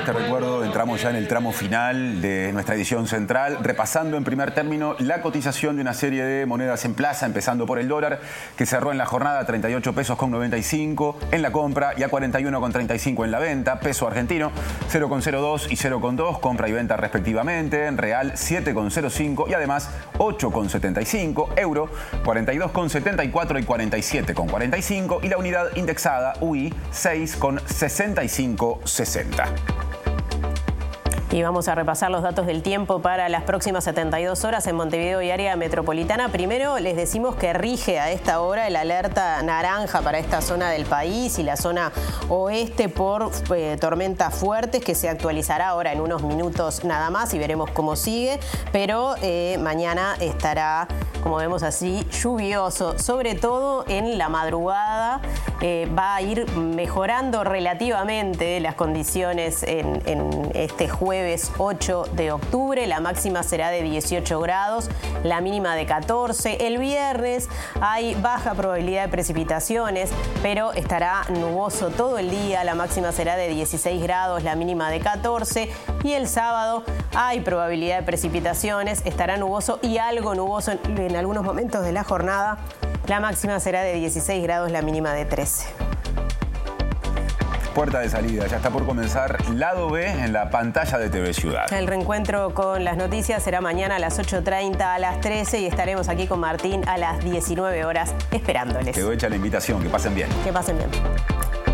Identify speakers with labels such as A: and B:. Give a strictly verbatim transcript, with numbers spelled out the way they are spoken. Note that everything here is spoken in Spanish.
A: te recuerdo, entramos ya en el tramo final de nuestra edición central, repasando en primer término la cotización de una serie de monedas en plaza, empezando por el dólar, que cerró en la jornada a treinta y ocho pesos con noventa y cinco en la compra y a cuarenta y uno con treinta y cinco en la venta. Peso argentino cero con cero dos y cero con dos, compra y venta respectivamente. En real siete con cero cinco y además ocho con setenta y cinco. Euro cuarenta y dos con setenta y cuatro y cuarenta y siete con cuarenta y cinco. Y la unidad indexada U I seis con sesenta y cinco sesenta.
B: Y vamos a repasar los datos del tiempo para las próximas setenta y dos horas en Montevideo y área metropolitana. Primero les decimos que rige a esta hora el alerta naranja para esta zona del país y la zona oeste por eh, tormentas fuertes, que se actualizará ahora en unos minutos nada más y veremos cómo sigue. Pero eh, mañana estará, como vemos así, lluvioso, sobre todo en la madrugada. Eh, va a ir mejorando relativamente las condiciones en, en este jueves ocho de octubre. La máxima será de dieciocho grados, la mínima de catorce. El viernes hay baja probabilidad de precipitaciones, pero estará nuboso todo el día. La máxima será de dieciséis grados, la mínima de catorce. Y el sábado hay probabilidad de precipitaciones, estará nuboso y algo nuboso en, en algunos momentos de la jornada. La máxima será de dieciséis grados, la mínima de trece.
A: Puerta de salida, ya está por comenzar Lado B en la pantalla de T V Ciudad.
B: El reencuentro con las noticias será mañana a las ocho treinta, a las trece y estaremos aquí con Martín a las diecinueve horas esperándoles.
A: Quedó hecha la invitación, que pasen bien.
B: Que pasen bien.